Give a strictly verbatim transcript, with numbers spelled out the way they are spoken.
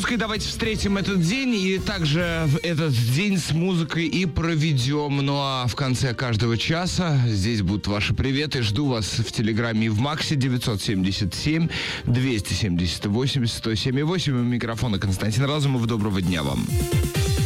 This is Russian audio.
музыкой давайте встретим этот день и также в этот день с музыкой и проведем. Ну а в конце каждого часа здесь будут ваши приветы. Жду вас в Телеграме и в Максе девятьсот семьдесят семь двести семьдесят восемь сто семь и восемь. У микрофона Константин Разумов. Доброго дня вам.